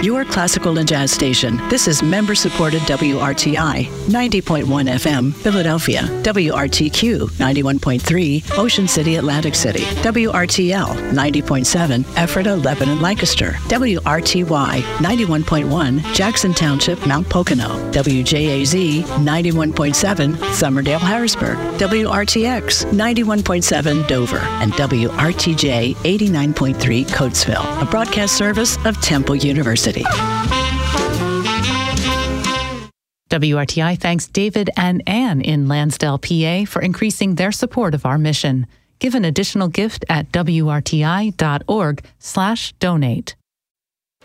your classical and jazz station. This is member-supported WRTI, 90.1 FM, Philadelphia, WRTQ, 91.3, Ocean City, Atlantic City, WRTL, 90.7, Ephrata, Lebanon, Lancaster, WRTY, 91.1, Jackson Township, Mount Pocono, WJAZ, 91.7, Summerdale, Harrisburg, WRTX, 91.7, Dover, and WRTJ, 89.3, Coatesville, a broadcast service of Temple University. WRTI thanks David and Ann in Lansdale, PA for increasing their support of our mission. Give an additional gift at wrti.org/donate.